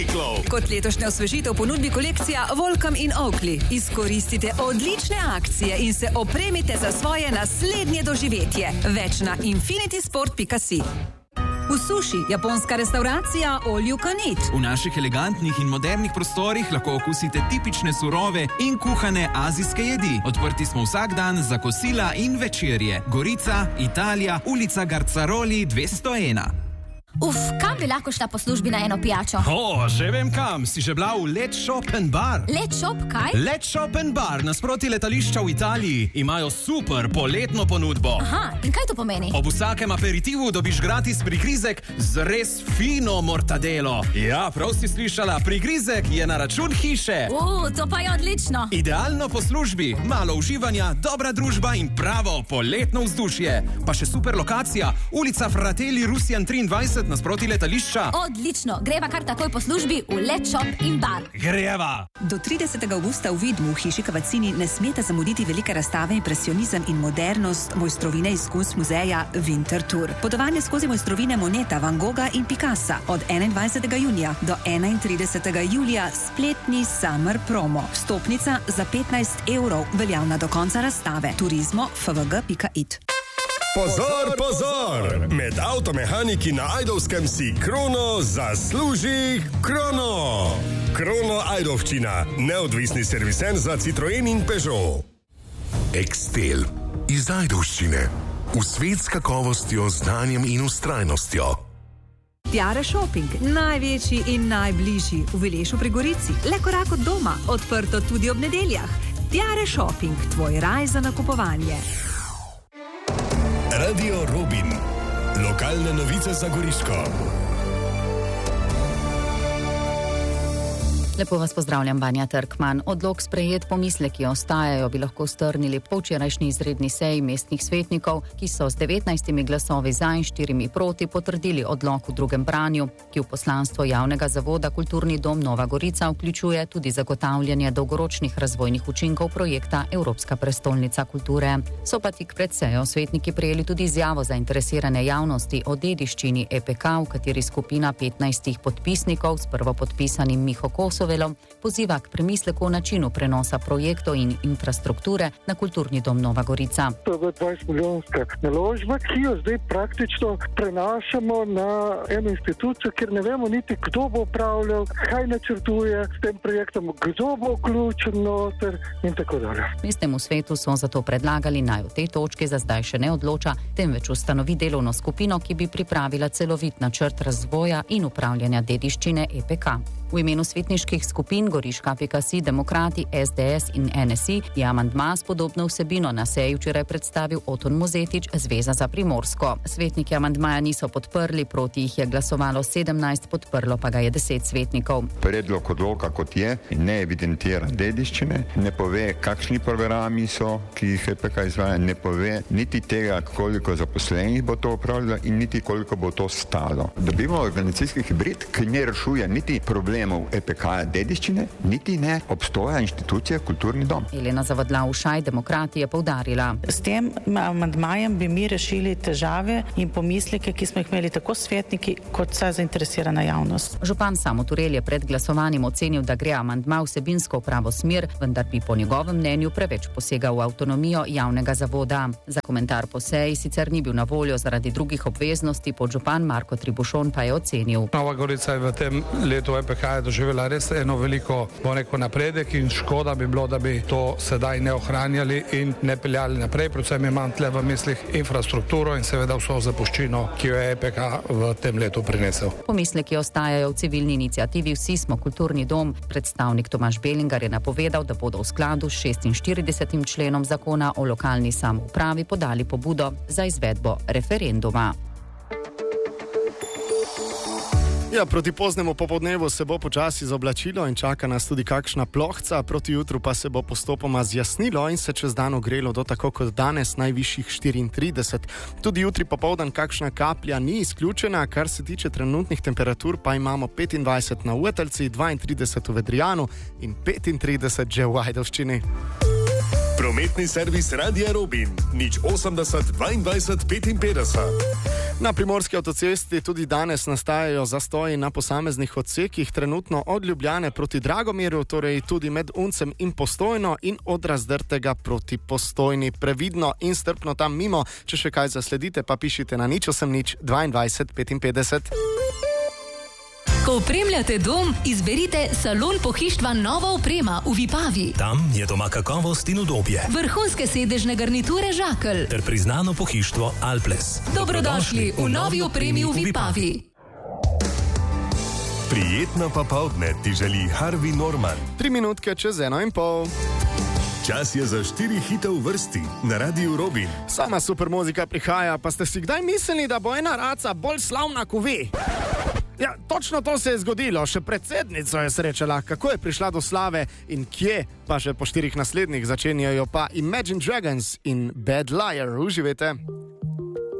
Kot letošnja osvežitev ponudbi kolekcija Volcom in Oakley. Izkoristite odlične akcije in se opremite za svoje naslednje doživetje. Več na infinitysport.si. V Suši, japonska restauracija All You Can Eat. V naših elegantnih in modernih prostorih lahko okusite tipične surove in kuhane azijske jedi. Odprti smo vsak dan za kosila in večerje. Gorica, Italija, ulica Garcaroli 201. Kam bi lahko šla po službi na eno pijačo? Že vem kam. Si že bila v Let Shop & Bar? Let Shop kaj? Let Shop & Bar, nasproti letališča v Italiji. Imajo super poletno ponudbo. Aha, in kaj to pomeni? Ob vsakem aperitivu dobiš gratis prigrizek z res fino mortadelo. Ja, prav si slišala, prigrizek je na račun hiše. To pa je odlično. Idealno po službi, malo uživanja, dobra družba in pravo poletno vzdušje. Pa še super lokacija, ulica Fratelli Rusijan 23 nasproti letališča. Odlično, greva kar takoj po službi v Let Shop & Bar. Greva! Do 30. avgusta v Vidmu v hiši Kavacini ne smete zamuditi velike razstave Impresionizem in modernost mojstrovine iz Kunst muzeja Winter Tour. Potovanje skozi mojstrovine Moneta, Van Gogha in Picassa od 21. junija do 31. julija spletni Summer Promo. Vstopnica za 15 €, veljavna do konca razstave. Turizmo fvg.it. Pozor! Med avtomehaniki na Ajdovskem si Krono zasluži Krono! Krono Ajdovščina, neodvisni serviser za Citroen in Peugeot. Extel iz Ajdovščine. V svet s kakovostjo, znanjem in vztrajnostjo. Tiare Shopping, največji in najbližji v Vilešu pri Gorici. Le korak od doma, odprto tudi ob nedeljah. Tiare Shopping, tvoj raj za nakupovanje. Radio Robin. Lokalne novice za Goriško. Lepo vas pozdravljam, Banja Trkman. Odlok sprejet, pomisleki ostajajo, bi lahko strnili po včerajšnji izredni seji mestnih svetnikov, ki so z 19 glasovi za in 4 proti potrdili odlok v drugem branju, ki v poslanstvo javnega zavoda Kulturni dom Nova Gorica vključuje tudi zagotavljanje dolgoročnih razvojnih učinkov projekta Evropska prestolnica kulture. So pa tik pred sejo svetniki prejeli tudi izjavo zainteresirane javnosti o dediščini EPK, v kateri skupina 15 podpisnikov s prvopodpisanim Miho Kosovelom poziva k premisleku o načinu prenosa projektov in infrastrukture na Kulturni dom Nova Gorica. To je 20-milijonska naložba, ki jo zdaj praktično prenašamo na eno institucijo, kjer ne vemo niti, kdo bo upravljal, kaj načrtuje s tem projektom, kdo bo vključen noter in tako dalje. Mestnemu svetu so zato predlagali, naj v tej točki za zdaj še ne odloča, temveč ustanovi delovno skupino, ki bi pripravila celovit načrt razvoja in upravljanja dediščine EPK. V imenu svetniških skupin Goriška.si, Demokrati, SDS in NSI je amandma s podobno vsebino na seji včeraj predstavil Oton Mozetič, Zveza za Primorsko. Svetniki amandmaja niso podprli, proti jih je glasovalo 17, podprlo pa ga je 10 svetnikov. Predlog odloka kot je, ne evidentira dediščine, ne pove, kakšni programi so, ki jih EPK izvaja, ne pove niti tega, koliko zaposlenih bo to upravljalo in niti koliko bo to stalo. Dobimo organizacijski hibrid, ki ne rešuje niti problemov EPK dediščine, niti ne obstoja inštitucije Kulturni dom. Elena Zavadlav-Ušaj, Demokrati, je poudarila. S tem amandmajem bi mi rešili težave in pomisleke, ki smo jih imeli tako svetniki kot vsa zainteresirana javnost. Župan Samo Turel je pred glasovanjem ocenil, da gre amandma vsebinsko v pravo smer, vendar bi po njegovem mnenju preveč posegal v avtonomijo javnega zavoda. Za komentar po seji sicer ni bil na voljo zaradi drugih obveznosti, podžupan Marko Tribušon pa je ocenil. Nova Gorica je v tem letu EPK doživela res eno veliko, napredek in škoda bi bilo, da bi to sedaj ne ohranjali in ne peljali naprej. Predvsem imam tle v mislih infrastrukturo in seveda vso zapuščino, ki jo je EPK v tem letu prinesel. Pomisleki ostajajo v civilni iniciativi Vsi smo Kulturni dom. Predstavnik Tomaž Belingar je napovedal, da bodo v skladu s 46. členom zakona o lokalni samoupravi podali pobudo za izvedbo referenduma. Ja, proti poznemu popoldnevu se bo počasi zoblačilo in čaka nas tudi kakšna plohca, proti jutru pa se bo postopoma zjasnilo in se čez dan ogrelo do tako kot danes najvišjih 34. Tudi jutri popoldan kakšna kaplja ni izključena, kar se tiče trenutnih temperatur pa imamo 25 na Uetelci, 32 v Vedrijanu in 35 že v Ajdovščini. Prometni servis Radia Robin, 080 22 55. Na primorski avtocesti tudi danes nastajajo zastoji na posameznih odsekih, trenutno od Ljubljane proti Dragomiru, torej tudi med Uncem in Postojno in od Razdrtega proti Postojni. Previdno in strpno tam mimo, če še kaj zasledite, pa pišite na 080 22 55. Ko opremljate dom, izberite Salon pohištva Nova oprema v Vipavi. Tam je doma kakovost in udobje. Vrhunske sedežne garniture Žakelj. Ter priznano pohištvo Alples. Dobrodošli v novi opremi v Vipavi. Prijetno popoldne ti želi Harvey Norman. 3 minutke čez 1:30. Čas je za 4 hite v vrsti na Radiu Robin. Sama super muzika prihaja, pa ste si kdaj mislili, da bo ena raca bolj slavna kot vi? Ja, točno to se je zgodilo. Še predsednico je srečala, kako je prišla do slave in kje, pa še po 4 naslednjih začenjajo pa Imagine Dragons in Bad Liar. Uživajte.